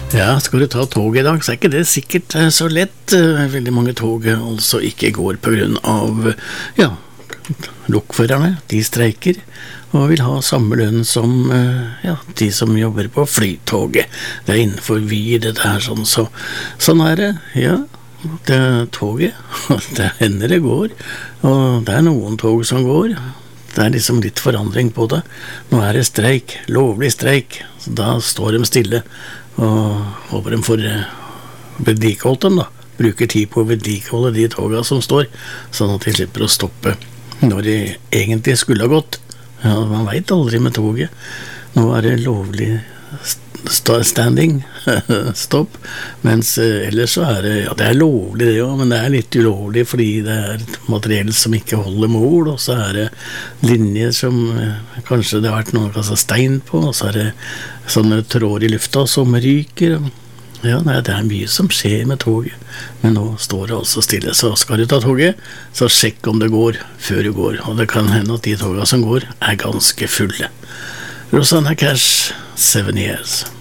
Ja, skal du ta tog I dag, så ikke det sikkert så lett. Veldig mange tog altså ikke går på grunn av, ja, lokførerne, de streiker, og vil ha samme lønn som ja, de som jobber på flytoget. Det innenfor Vy, dette her sånn, så sånn det, ja. Det toget, det hender det går, og det noen tog som går. Det liksom litt forandring på det. Nå det streik, lovlig streik, så da står de stille, og håper de får vedlikeholdt dem da. Bruker tid på å vedlikeholde de toga som står, sånn at de slipper å stoppe når de egentlig skulle ha gått. Ja, man vet aldri med toget. Nå det lovlig standing, stopp, mens ellers så det, ja, det lovlig det jo, men det litt ulovlig fordi det et materiell som ikke holder mål, og så det linjer som kanskje det har vært noen kastet stein på, og så det sånne tråder I lufta som ryker. Ja, nei, det mye som skjer med toget, men nå står det altså stille, så skal du ta toget, så sjekk om det går før du går, og det kan hende at de toga som går ganske fulle. Rosanna Cash, 7 Years.